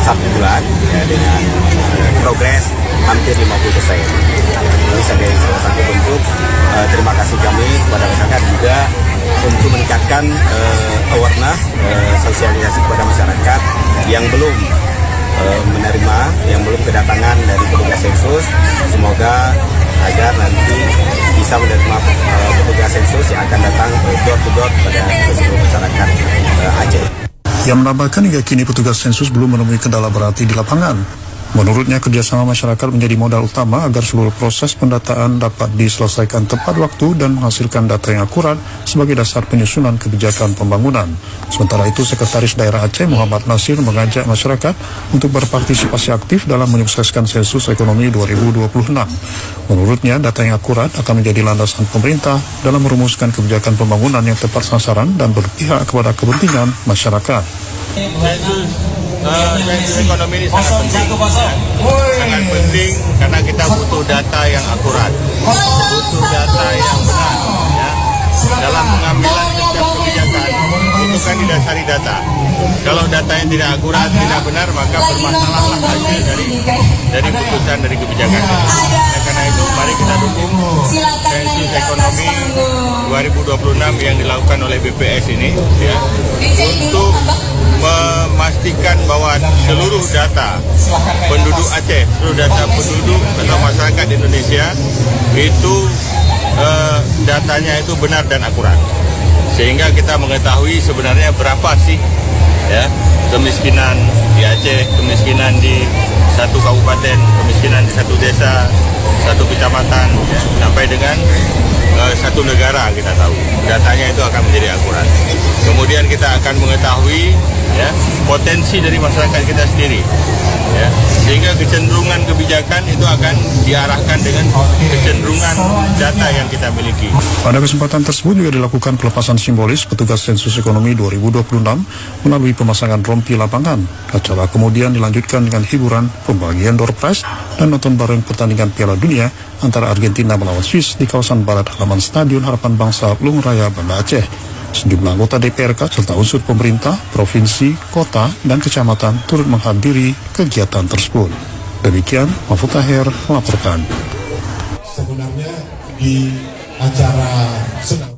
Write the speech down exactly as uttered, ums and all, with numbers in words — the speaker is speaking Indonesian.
satu bulan ya, dengan uh, progres hampir lima puluh persen. Ini sebagai salah satu bentuk uh, terima kasih kami kepada masyarakat juga untuk meningkatkan uh, awareness, uh, sosialisasi kepada masyarakat yang belum uh, menerima, yang belum kedatangan dari petugas sensus. Semoga agar nanti bisa menerima uh, petugas sensus yang akan datang uh, door to door pada seluruh masyarakat uh, Aceh. Yang menambahkan hingga kini petugas sensus belum menemui kendala berarti di lapangan. Menurutnya, kerjasama masyarakat menjadi modal utama agar seluruh proses pendataan dapat diselesaikan tepat waktu dan menghasilkan data yang akurat sebagai dasar penyusunan kebijakan pembangunan. Sementara itu, Sekretaris Daerah Aceh Muhammad Nasir mengajak masyarakat untuk berpartisipasi aktif dalam menyukseskan sensus ekonomi dua ribu dua puluh enam. Menurutnya, data yang akurat akan menjadi landasan pemerintah dalam merumuskan kebijakan pembangunan yang tepat sasaran dan berpihak kepada kepentingan masyarakat. Sensus uh, sensus ekonomi ini sangat penting, sangat penting karena kita butuh data yang akurat, butuh data yang benar. Ya. Dalam pengambilan setiap kebijakan itu kan didasari data. Kalau datanya tidak akurat, tidak benar, maka bermasalahlah hasil dari dari putusan dari kebijakan. Ya, karena itu mari kita dukung sensus ekonomi dua ribu dua puluh enam yang dilakukan oleh B P S ini, ya, untuk memastikan bahwa seluruh data penduduk Aceh, seluruh data penduduk atau masyarakat Indonesia itu eh, datanya itu benar dan akurat, sehingga kita mengetahui sebenarnya berapa sih ya kemiskinan di Aceh, kemiskinan di satu kabupaten, kemiskinan di satu desa, satu kecamatan, ya, sampai dengan uh, satu negara kita tahu. Datanya itu akan menjadi akurat. Kemudian kita akan mengetahui ya potensi dari masyarakat kita sendiri, ya, sehingga kecenderungan kebijakan itu akan diarahkan dengan kecenderungan data yang kita miliki. Pada kesempatan tersebut juga dilakukan pelepasan simbolis petugas sensus ekonomi dua ribu dua puluh enam melalui pemasangan rompi lapangan. Acara kemudian dilanjutkan dengan hiburan, pembagian door prize, dan nonton bareng pertandingan Piala Dunia antara Argentina melawan Swiss di kawasan barat halaman Stadion Harapan Bangsa Lungu Raya, Banda Aceh. Sejumlah anggota D P R K serta unsur pemerintah, provinsi, kota, dan kecamatan turut menghadiri kegiatan tersebut. Demikian, Mahfud Tahir melaporkan. Sebenarnya di acara sedang